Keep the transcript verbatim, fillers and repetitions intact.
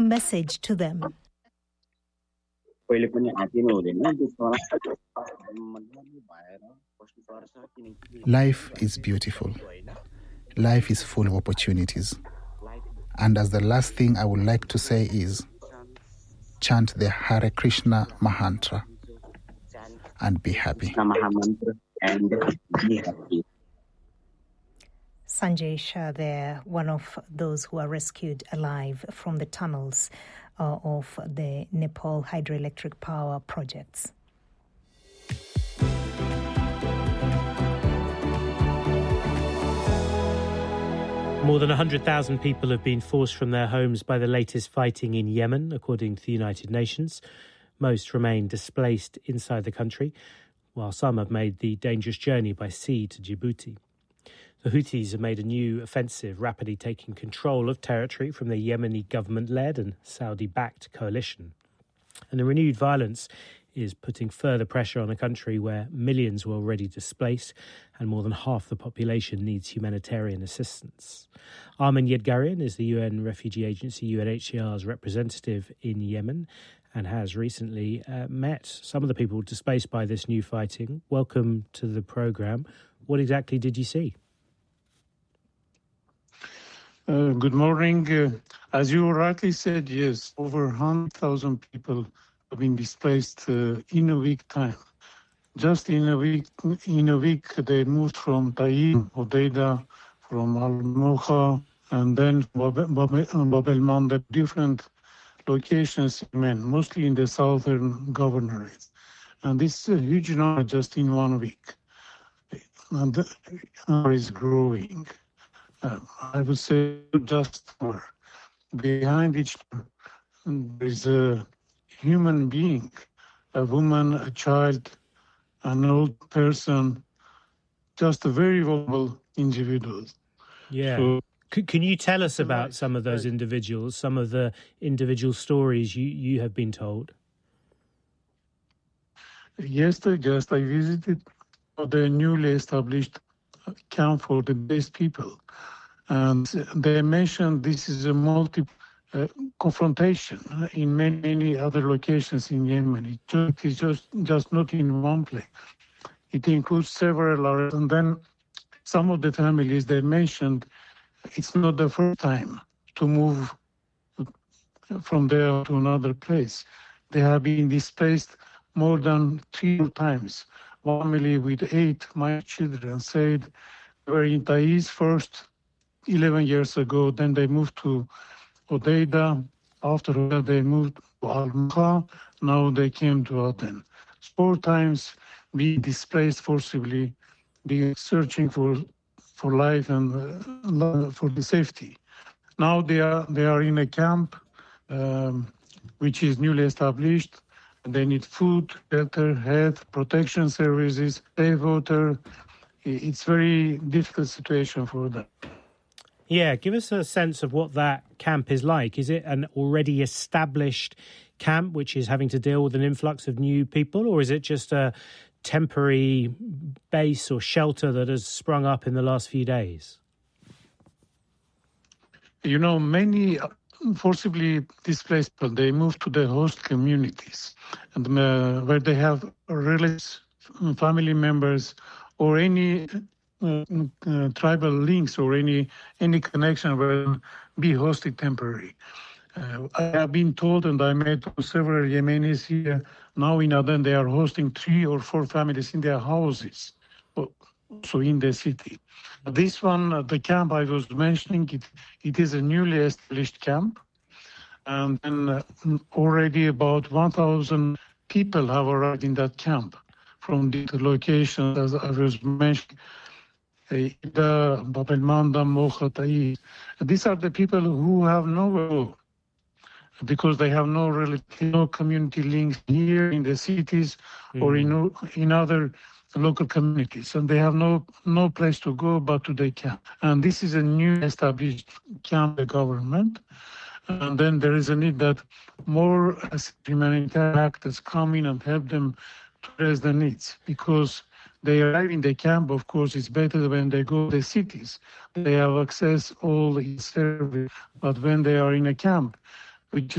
message to them. Life is beautiful. Life is full of opportunities. And as the last thing I would like to say is, chant the Hare Krishna Mahantra and be happy. Sanjay Shah there, one of those who are rescued alive from the tunnels uh, of the Nepal hydroelectric power projects. More than one hundred thousand people have been forced from their homes by the latest fighting in Yemen, according to the United Nations. Most remain displaced inside the country, while some have made the dangerous journey by sea to Djibouti. The Houthis have made a new offensive, rapidly taking control of territory from the Yemeni government-led and Saudi-backed coalition. And the renewed violence is putting further pressure on a country where millions were already displaced and more than half the population needs humanitarian assistance. Armin Yedgarian is the U N Refugee Agency, U N H C R's representative in Yemen, and has recently uh, met some of the people displaced by this new fighting. Welcome to the programme. What exactly did you see? Uh, good morning. Uh, as you rightly said, yes, over one hundred thousand people have been displaced uh, in a week time. Just in a week, in a week, they moved from Taïb, Hodeida, from Al-Moukha, and then Bab el Mandeb, different locations, men, mostly in the southern governorates. And this is a huge number just in one week. And the number is growing. Uh, I would say just more. Behind each there is a human being, a woman, a child, an old person, just a very vulnerable individual. Yeah. So, C- can you tell us about some of those individuals, some of the individual stories you, you have been told? Yesterday, just I visited the newly established camp for the displaced people. And they mentioned this is a multi uh, confrontation in many, many other locations in Yemen. It just, it's just, just not in one place. It includes several areas. And then some of the families, they mentioned it's not the first time to move from there to another place. They have been displaced more than three times. One family with eight my children said they were in Taiz first eleven years ago, then they moved to Hodeida. After that, they moved to Al-Moukha. Now they came to Aden. Four times be displaced forcibly, be searching for for life and uh, for the safety. Now they are they are in a camp um, which is newly established. They need food, shelter, health, protection services, safe water. It's a very difficult situation for them. Yeah, give us a sense of what that camp is like. Is it an already established camp which is having to deal with an influx of new people, or is it just a temporary base or shelter that has sprung up in the last few days? You know, many forcibly displaced people, they move to the host communities and uh, where they have relatives, family members, or any uh, uh, tribal links or any any connection where be hosted temporarily. Uh, I have been told, and I met several Yemenis here now in Aden, they are hosting three or four families in their houses, so in the city. This one, the camp I was mentioning, it, it is a newly established camp, and then uh, already about one thousand people have arrived in that camp from the locations, as I was mentioning, the Bab el Mandeb, Moukha, Taïz. These are the people who have no, because they have no relative, no community links here in the cities mm. or in in other local communities, and they have no no place to go but to the camp. And this is a new established camp, the government. And then there is a need that more humanitarian actors come in and help them to address the needs, because they arrive in the camp. Of course, it's better when they go to the cities. They have access all the service, but when they are in a camp, which